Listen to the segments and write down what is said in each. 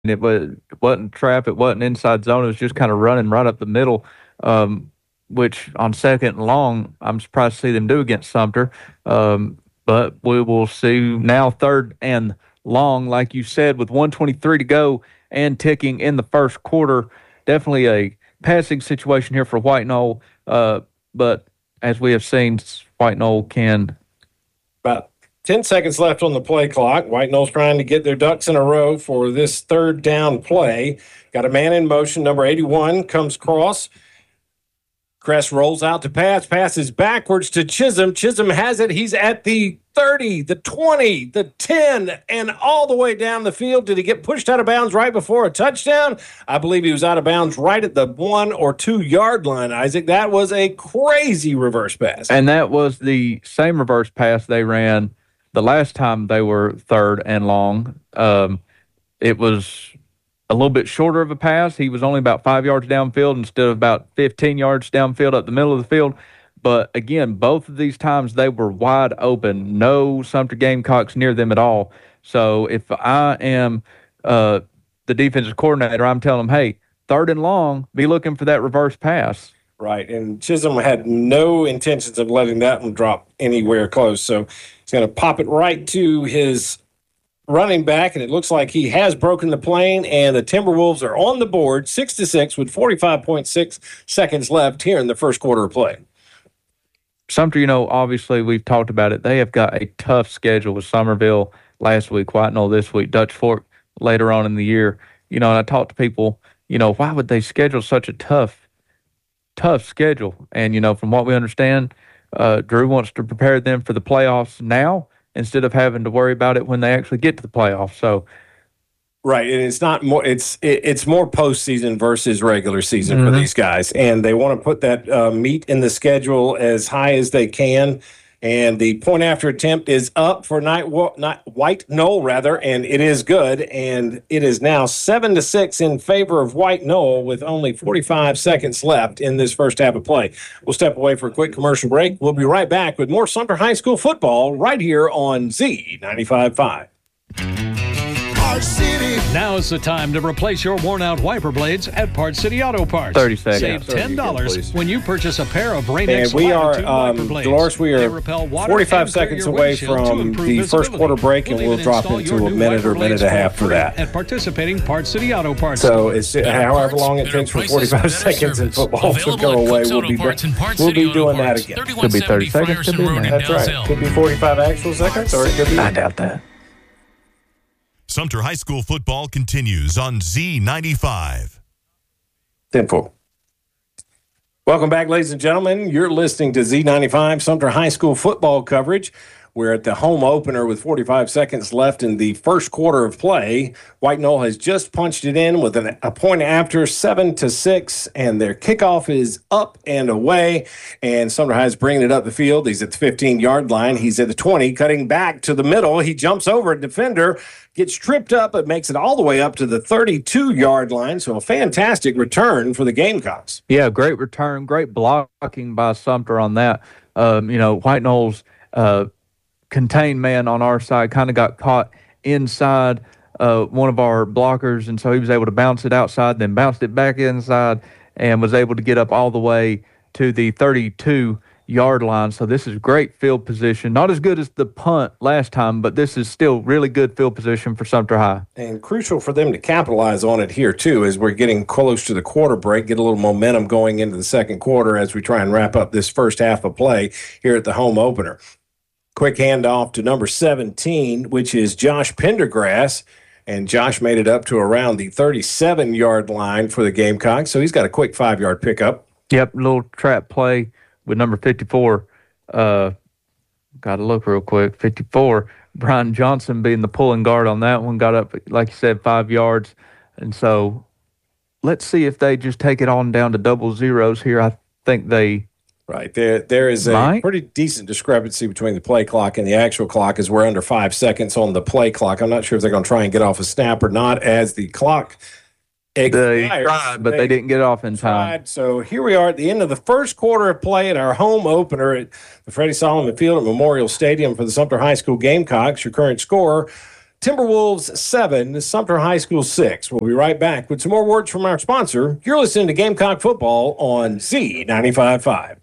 It wasn't trap. It wasn't inside zone. It was just kind of running right up the middle, um, which on second and long, I'm surprised to see them do against Sumter. But we will see now third and long, like you said, with 123 to go and ticking in the first quarter. Definitely a passing situation here for White Knoll. But as we have seen, White Knoll can. About 10 seconds left on the play clock. White Knoll's trying to get their ducks in a row for this third down play. Got a man in motion. Number 81 comes across. Crest rolls out to pass, passes backwards to Chisholm. Chisholm has it. He's at the 30, the 20, the 10, and all the way down the field. Did he get pushed out of bounds right before a touchdown? I believe he was out of bounds right at the 1 or 2 yard line, Isaac. That was a crazy reverse pass. And that was the same reverse pass they ran the last time they were third and long. It was a little bit shorter of a pass. He was only about 5 yards downfield instead of about 15 yards downfield up the middle of the field. But again, both of these times they were wide open. No Sumter Gamecocks near them at all. So if I am the defensive coordinator, I'm telling them, hey, third and long, be looking for that reverse pass. Right, and Chisholm had no intentions of letting that one drop anywhere close. So he's going to pop it right to his running back, and it looks like he has broken the plane, and the Timberwolves are on the board 6-6 with 45.6 seconds left here in the first quarter of play. Sumter, obviously we've talked about it. They have got a tough schedule with Summerville last week, White Knoll this week, Dutch Fork later on in the year. And I talked to people, why would they schedule such a tough schedule? And, from what we understand, Drew wants to prepare them for the playoffs now instead of having to worry about it when they actually get to the playoffs. So, right, and it's not more. It's more postseason versus regular season for these guys, and they want to put that meat in the schedule as high as they can. And the point after attempt is up for White Knoll, and it is good. And it is now 7-6 in favor of White Knoll with only 45 seconds left in this first half of play. We'll step away for a quick commercial break. We'll be right back with more Sumter High School football right here on Z95.5. Now is the time to replace your worn-out wiper blades at Parts City Auto Parts. 30 seconds. Save $10 when you purchase a pair of Rain-X And we are, wiper blades. Dolores, we are 45 seconds away from the first quarter break, and we'll drop into a minute or minute and a half for that. At participating Parts City Auto Parts. So it's however long it takes for 45 seconds in football to go away, we'll be doing that again. Could be 30 seconds. Could be a minute. That's right. Could be 45 actual seconds, or it could be. I doubt that. Sumter High School football continues on Z95. 10-4. Welcome back, ladies and gentlemen. You're listening to Z95 Sumter High School football coverage. We're at the home opener with 45 seconds left in the first quarter of play. White Knoll has just punched it in with a point after 7-6, and their kickoff is up and away. And Sumter High is bringing it up the field. He's at the 15-yard line. He's at the 20, cutting back to the middle. He jumps over a defender, gets tripped up, but makes it all the way up to the 32-yard line. So a fantastic return for the Gamecocks. Yeah, great return, great blocking by Sumter on that. White Knoll's contained man on our side kind of got caught inside one of our blockers, and so he was able to bounce it outside, then bounced it back inside, and was able to get up all the way to the 32-yard line. So this is great field position. Not as good as the punt last time, but this is still really good field position for Sumter High. And crucial for them to capitalize on it here, too, as we're getting close to the quarter break, get a little momentum going into the second quarter as we try and wrap up this first half of play here at the home opener. Quick handoff to number 17, which is Josh Pendergrass. And Josh made it up to around the 37-yard line for the Gamecocks. So he's got a quick 5-yard pickup. Yep, little trap play with number 54. Got to look real quick. 54, Brian Johnson being the pulling guard on that one. Got up, like you said, 5 yards. And so let's see if they just take it on down to double zeros here. I think they... Right. There is a pretty decent discrepancy between the play clock and the actual clock as we're under 5 seconds on the play clock. I'm not sure if they're going to try and get off a snap or not as the clock expires. They tried, but they didn't get off in time. So here we are at the end of the first quarter of play at our home opener at the Freddie Solomon Field at Memorial Stadium for the Sumter High School Gamecocks. Your current score, Timberwolves 7, Sumter High School 6. We'll be right back with some more words from our sponsor. You're listening to Gamecock Football on Z95.5.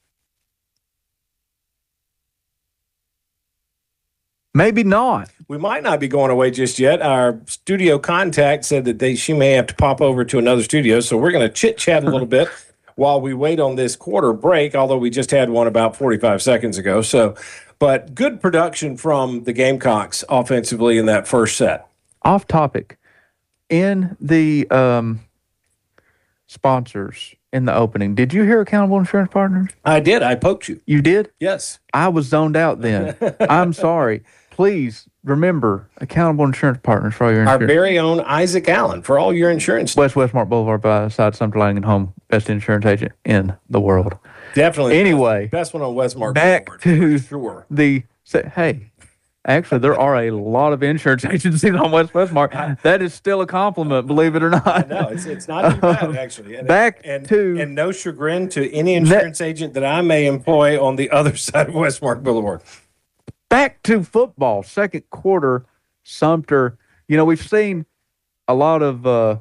Maybe not. We might not be going away just yet. Our studio contact said that she may have to pop over to another studio, so we're going to chit-chat a little bit while we wait on this quarter break, although we just had one about 45 seconds ago. But good production from the Gamecocks offensively in that first set. Off topic. In the sponsors in the opening, did you hear Accountable Insurance Partners? I did. I poked you. You did? Yes. I was zoned out then. I'm sorry. Please remember Accountable Insurance Partners for all your insurance. Our very own Isaac Allen for all your insurance. West Westmark Boulevard beside Sumter Lang and Home. Best insurance agent in the world. Definitely. Anyway. Best one on Westmark Back Boulevard. to sure. Hey, actually, there are a lot of insurance agencies on West Westmark. That is still a compliment, believe it or not. No, it's not too bad, actually. And no chagrin to any insurance agent that I may employ on the other side of Westmark Boulevard. Back to football, second quarter, Sumter. We've seen a lot of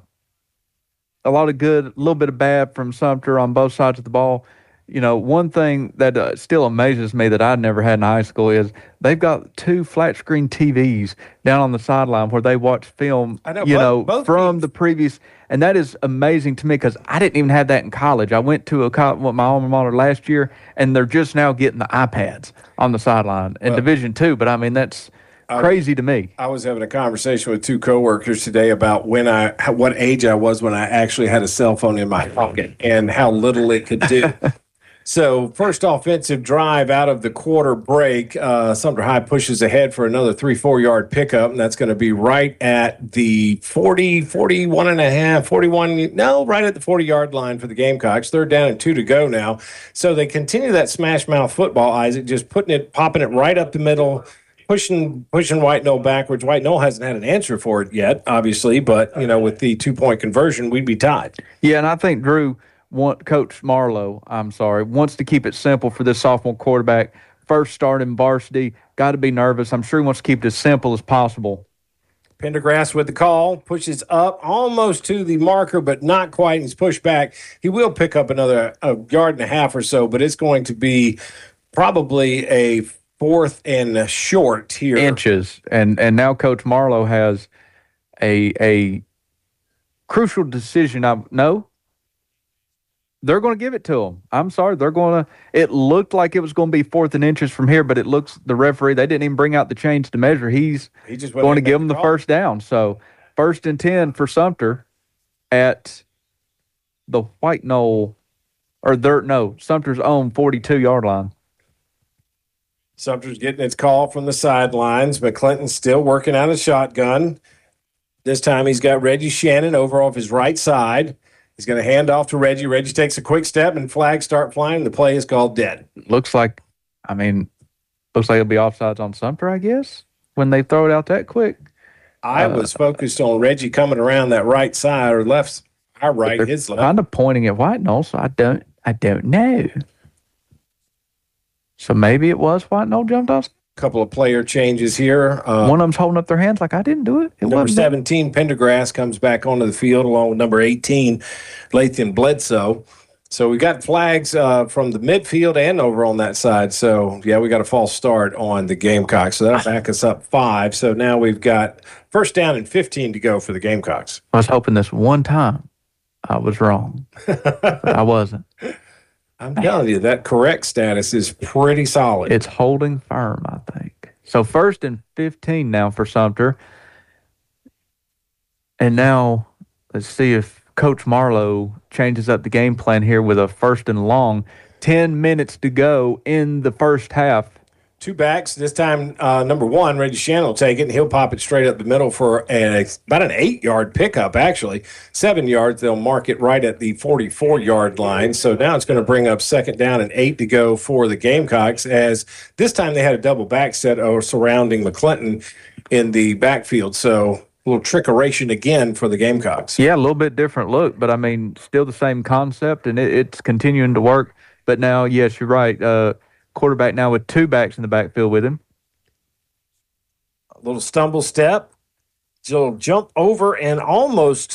good, a little bit of bad from Sumter on both sides of the ball. One thing that still amazes me that I never had in high school is they've got 2 flat screen TVs down on the sideline where they watch film, both from teams. The previous. And that is amazing to me because I didn't even have that in college. I went to my alma mater last year, and they're just now getting the iPads on the sideline in Division II. But, I mean, that's crazy to me. I was having a conversation with 2 coworkers today about what age I was when I actually had a cell phone in my pocket and how little it could do. So, first offensive drive out of the quarter break, Sumter High pushes ahead for another 3-4 yard pickup, and that's going to be right at the 40, 41 and a half, 41, right at the 40-yard line for the Gamecocks. 3rd down and 2 to go now. So, they continue that smash mouth football, Isaac, just popping it right up the middle, pushing White Knoll backwards. White Knoll hasn't had an answer for it yet, obviously, but, with the 2-point conversion, we'd be tied. Yeah, and I think Coach Marlowe, wants to keep it simple for this sophomore quarterback. First start in varsity, got to be nervous. I'm sure he wants to keep it as simple as possible. Pendergrass with the call, pushes up almost to the marker, but not quite. He's pushed back. He will pick up another yard and a half or so, but it's going to be probably a 4th and short here. Inches. And now Coach Marlowe has a crucial decision. They're going to give it to him. I'm sorry. It looked like it was going to be 4th and inches from here, but the referee, they didn't even bring out the chains to measure. He's just going to give them the first down. So 1st and 10 for Sumter at the White Knoll, Sumter's own 42-yard line. Sumter's getting its call from the sidelines. McClinton's still working out a shotgun. This time he's got Reggie Shannon over off his right side. He's going to hand off to Reggie. Reggie takes a quick step, and flags start flying, and the play is called dead. Looks like it'll be offsides on Sumter, I guess, when they throw it out that quick. I was focused on Reggie coming around that right side or left, our right, his left. Kind of pointing at White Knoll, so I don't know. So maybe it was White Knoll jumped off. Couple of player changes here. One of them's holding up their hands like I didn't do it. Number 17, Pendergrass, comes back onto the field along with number 18, Lathan Bledsoe. So we got flags from the midfield and over on that side. So, we got a false start on the Gamecocks. So that'll back us up 5. So now we've got 1st down and 15 to go for the Gamecocks. I was hoping this one time I was wrong. I wasn't. I'm telling you, that correct status is pretty solid. It's holding firm, I think. So 1st and 15 now for Sumter. And now let's see if Coach Marlowe changes up the game plan here with a 1st and long. 10 minutes to go in the first half. 2 backs. This time, number 1, Reggie Shannon will take it, and he'll pop it straight up the middle for about an 8-yard pickup, actually. 7 yards, they'll mark it right at the 44-yard line. So now it's going to bring up 2nd down and 8 to go for the Gamecocks, as this time they had a double back set surrounding McClinton in the backfield. So a little trickeration again for the Gamecocks. Yeah, a little bit different look, but, still the same concept, and it's continuing to work. But now, yes, you're right. Quarterback now with 2 backs in the backfield with him. Little stumble step. Little jump over and almost